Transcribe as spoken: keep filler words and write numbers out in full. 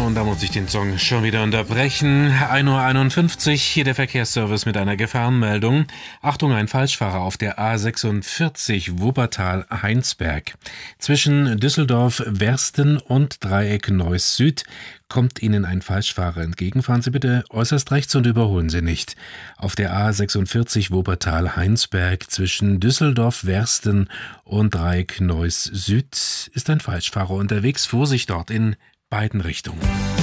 Und da muss ich den Song schon wieder unterbrechen. ein Uhr einundfünfzig, hier der Verkehrsservice mit einer Gefahrenmeldung. Achtung, ein Falschfahrer auf der A sechsundvierzig Wuppertal-Heinsberg. Zwischen Düsseldorf-Wersten und Dreieck Neuss Süd kommt Ihnen ein Falschfahrer entgegen. Fahren Sie bitte äußerst rechts und überholen Sie nicht. Auf der A sechsundvierzig Wuppertal-Heinsberg zwischen Düsseldorf-Wersten und Dreieck Neuss Süd ist ein Falschfahrer unterwegs. Vorsicht dort in beiden Richtungen.